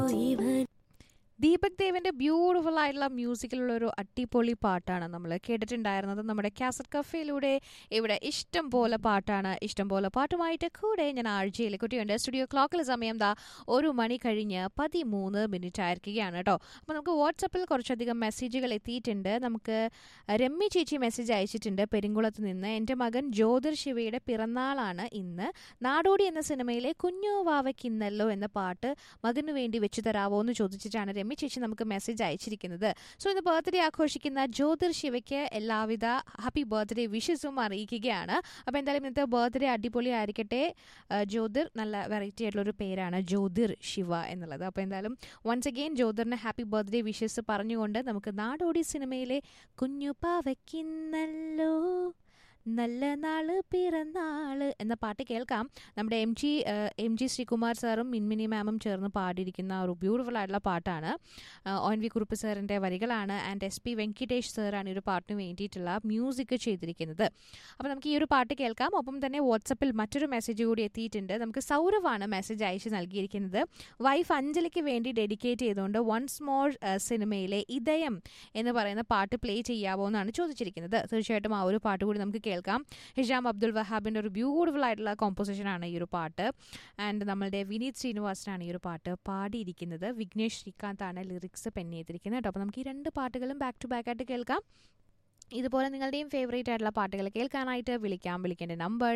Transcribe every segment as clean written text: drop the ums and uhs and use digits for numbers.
Deepak ദേവിന്റെ beautiful ആയിട്ടുള്ള മ്യൂസിക്കിലുള്ള ഒരു അടിപൊളി പാട്ടാണ് നമ്മൾ കേട്ടിട്ടുണ്ടായിരുന്നത് നമ്മുടെ കാസറ്റ് കഫേയിലൂടെ. ഇവിടെ ഇഷ്ടം പോലെ പാട്ടാണ്. ഇഷ്ടം പോലെ പാട്ടുമായിട്ട് കൂടെ ഞാൻ ആഴ്ചയിൽ കുട്ടിയുണ്ട്. സ്റ്റുഡിയോ ക്ലോക്കിൽ സമയം 1 മണി കഴിഞ്ഞ് 13 ആയിരിക്കുകയാണ് കേട്ടോ. അപ്പോൾ നമുക്ക് വാട്സപ്പിൽ കുറച്ചധികം മെസ്സേജുകൾ എത്തിയിട്ടുണ്ട്. നമുക്ക് രമ്യ ചേച്ചി മെസ്സേജ് അയച്ചിട്ടുണ്ട് പെരിങ്കുളത്ത് നിന്ന്. എൻ്റെ മകൻ ജ്യോതിർ ശിവയുടെ പിറന്നാളാണ് ഇന്ന്. നാടോടി എന്ന സിനിമയിലെ കുഞ്ഞു വാവയ്ക്കിന്നല്ലോ എന്ന പാട്ട് മകനു വേണ്ടി വെച്ചു തരാവോ എന്ന് ചോദിച്ചിട്ടാണ് രമ്യ ചേച്ചി നമുക്ക് മെസ്സേജ് അയച്ചിരിക്കുന്നത്. സോ ഇന്ന് ബർത്ത്ഡേ ആഘോഷിക്കുന്ന ജ്യോതിർ ശിവയ്ക്ക് എല്ലാവിധ ഹാപ്പി ബർത്ത്ഡേ വിഷസും അറിയിക്കുകയാണ്. അപ്പോൾ എന്തായാലും ഇന്നത്തെ ബർത്ത്ഡേ അടിപൊളി ആയിരിക്കട്ടെ. ജ്യോതിർ നല്ല വെറൈറ്റി ആയിട്ടുള്ളൊരു പേരാണ്, ജ്യോതിർ ശിവ എന്നുള്ളത്. അപ്പോൾ എന്തായാലും once again ജ്യോതിറിന് happy birthday wishes പറഞ്ഞുകൊണ്ട് നമുക്ക് നാടോടി സിനിമയിലെ കുഞ്ഞു പാവയ്ക്കിന്നല്ലോ നല്ല നാള് പിറന്നാള് എന്ന പാട്ട് കേൾക്കാം. നമ്മുടെ എം ജി ശ്രീകുമാർ സാറും മിൻമിനി മാമും ചേർന്ന് പാടിയിരിക്കുന്ന ഒരു ബ്യൂട്ടിഫുൾ ആയിട്ടുള്ള പാട്ടാണ്. ONV കുറുപ്പ് സാറിൻ്റെ വരികളാണ്. ആൻഡ് SP വെങ്കിടേഷ് സാറാണ് ഈ ഒരു പാട്ടിന് വേണ്ടിയിട്ടുള്ള മ്യൂസിക് ചെയ്തിരിക്കുന്നത്. അപ്പോൾ നമുക്ക് ഈ ഒരു പാട്ട് കേൾക്കാം. ഒപ്പം തന്നെ വാട്സപ്പിൽ മറ്റൊരു മെസ്സേജ് കൂടി എത്തിയിട്ടുണ്ട്. നമുക്ക് സൗരവാണ് മെസ്സേജ് അയച്ച് നൽകിയിരിക്കുന്നത്. വൈഫ് അഞ്ജലിക്ക് വേണ്ടി ഡെഡിക്കേറ്റ് ചെയ്തുകൊണ്ട് വൺസ് മോർ സിനിമയിലെ ഇതയം എന്ന് പറയുന്ന പാട്ട് പ്ലേ ചെയ്യാവോ എന്നാണ് ചോദിച്ചിരിക്കുന്നത്. തീർച്ചയായിട്ടും ആ ഒരു പാട്ട് കൂടി നമുക്ക് കേൾക്കാം. ഹിജാം അബ്ദുൽ വഹാബിൻ്റെ ഒരു ബ്യൂട്ടിഫുൾ ആയിട്ടുള്ള കോമ്പോസിഷനാണ് ഈ ഒരു പാട്ട്. ആൻഡ് നമ്മളുടെ വിനീത് ശ്രീനിവാസനാണ് ഈ ഒരു പാട്ട് പാടിയിരിക്കുന്നത്. വിഘ്നേഷ് ശ്രീകാന്താണ് ലിറിക്സ് പെൻ ചെയ്തിരിക്കുന്നത് കേട്ടോ. അപ്പോൾ നമുക്ക് ഈ 2 പാട്ടുകളും ബാക്ക് ടു ബാക്ക് ആയിട്ട് കേൾക്കാം. ഇതുപോലെ നിങ്ങളുടെയും ഫേവറേറ്റ് ആയിട്ടുള്ള പാട്ടുകൾ കേൾക്കാനായിട്ട് വിളിക്കേണ്ട നമ്പർ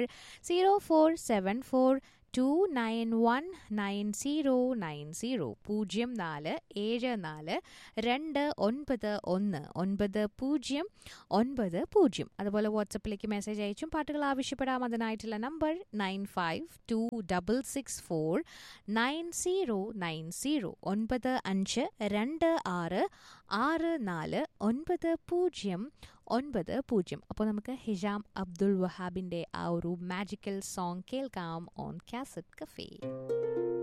0474291990 0474291990. അതുപോലെ വാട്സപ്പിലേക്ക് മെസ്സേജ് അയച്ചും പാട്ടുകൾ ആവശ്യപ്പെടാം. അതിനായിട്ടുള്ള നമ്പർ 95269090 9526649090. അപ്പോൾ നമുക്ക് ഹിജാം അബ്ദുൽ വഹാബിൻ്റെ ആ ഒരു മാജിക്കൽ സോങ് കേൾക്കാം ഓൺ കാസറ്റ് കഫേ.